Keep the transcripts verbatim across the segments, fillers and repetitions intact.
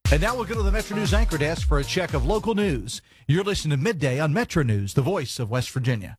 And now we'll go to the Metro News Anchor Desk for a check of local news. You're listening to Midday on Metro News, the voice of West Virginia.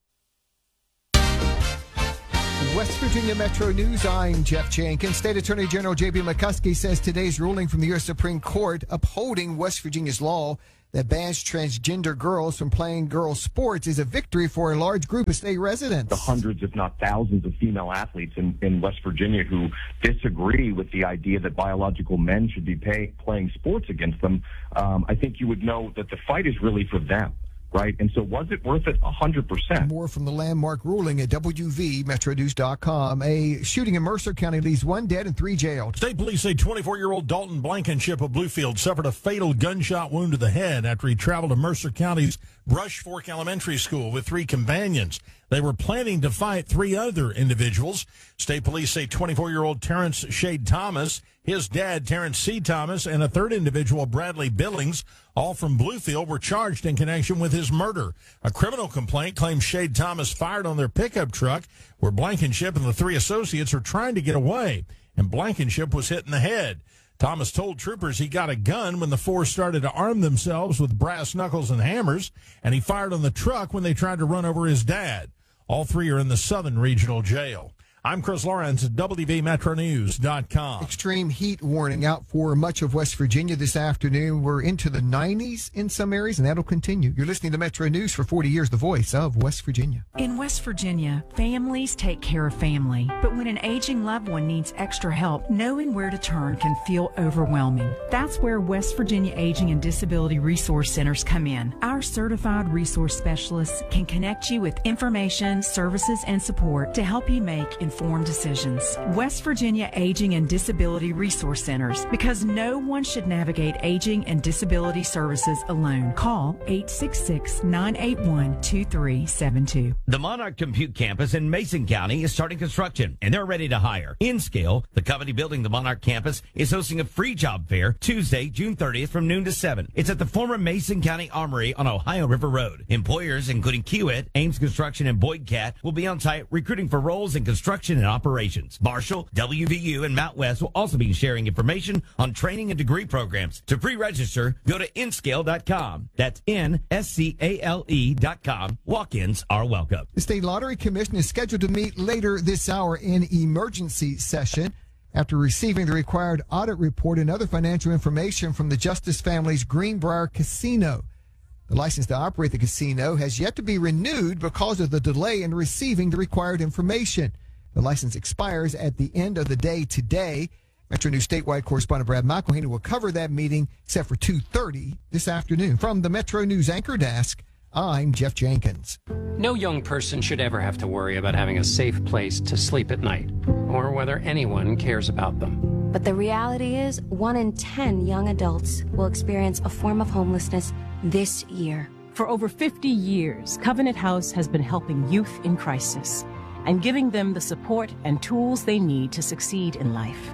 West Virginia Metro News, I'm Jeff Jenkins. State Attorney General J B McCuskey says today's ruling from the U S Supreme Court upholding West Virginia's law that bans transgender girls from playing girls' sports is a victory for a large group of state residents. The hundreds, if not thousands, of female athletes in, in West Virginia who disagree with the idea that biological men should be pay, playing sports against them, um, I think you would know that the fight is really for them. Right. And so was it worth it? one hundred percent. More from the landmark ruling at W V Metro News dot com. A shooting in Mercer County leaves one dead and three jailed. State police say twenty-four-year-old Dalton Blankenship of Bluefield suffered a fatal gunshot wound to the head after he traveled to Mercer County's Brush Fork Elementary School with three companions. They were planning to fight three other individuals. State police say twenty-four-year-old Terrence Shade Thomas, his dad, Terrence C. Thomas, and a third individual, Bradley Billings, all from Bluefield, were charged in connection with his murder. A criminal complaint claims Shade Thomas fired on their pickup truck where Blankenship and the three associates are trying to get away, and Blankenship was hit in the head. Thomas told troopers he got a gun when the four started to arm themselves with brass knuckles and hammers, and he fired on the truck when they tried to run over his dad. All three are in the Southern Regional Jail. I'm Chris Lawrence at W V Metro News dot com. Extreme heat warning out for much of West Virginia this afternoon. We're into the nineties in some areas, and that'll continue. You're listening to Metro News for forty years, the voice of West Virginia. In West Virginia, families take care of family. But when an aging loved one needs extra help, knowing where to turn can feel overwhelming. That's where West Virginia Aging and Disability Resource Centers come in. Our certified resource specialists can connect you with information, services, and support to help you make informed decisions. West Virginia Aging and Disability Resource Centers, because no one should navigate aging and disability services alone. Call eight six six, nine eight one, two three seven two. The Monarch Compute campus in Mason County is starting construction, and they're ready to hire. InScale, the company building the Monarch campus, is hosting a free job fair Tuesday, June thirtieth from noon to seven. It's at the former Mason County Armory on Ohio River Road. Employers, including Kiewit, Ames Construction, and Boyd Cat, will be on site recruiting for roles in construction and operations. Marshall, W V U, and Mount West will also be sharing information on training and degree programs. To pre-register, go to N scale dot com. That's N S C A L E dot com. Walk-ins are welcome. The State Lottery Commission is scheduled to meet later this hour in emergency session after receiving the required audit report and other financial information from the Justice family's Greenbrier Casino. The license to operate the casino has yet to be renewed because of the delay in receiving the required information. The license expires at the end of the day today. Metro News statewide correspondent Brad McElhaney will cover that meeting set for two thirty this afternoon. From the Metro News Anchor Desk, I'm Jeff Jenkins. No young person should ever have to worry about having a safe place to sleep at night, or whether anyone cares about them. But the reality is, one in ten young adults will experience a form of homelessness this year. For over fifty years, Covenant House has been helping youth in crisis and giving them the support and tools they need to succeed in life.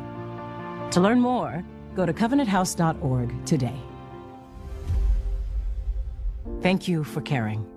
To learn more, go to covenant house dot org today. Thank you for caring.